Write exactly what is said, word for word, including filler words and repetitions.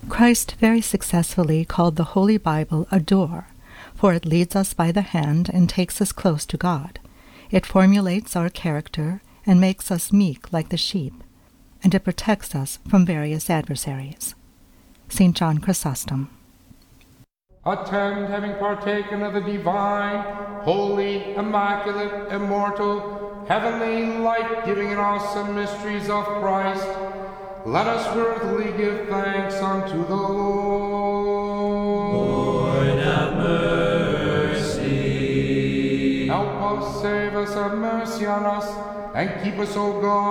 Christ very successfully called the Holy Bible a door, for it leads us by the hand and takes us close to God. It formulates our character and makes us meek like the sheep, and it protects us from various adversaries. Saint John Chrysostom. Attend, having partaken of the divine, holy, immaculate, immortal, heavenly, life-giving, and awesome mysteries of Christ, let us worthily give thanks unto the Lord. Lord, have mercy. Help us, save us, have mercy on us, and keep us, O God,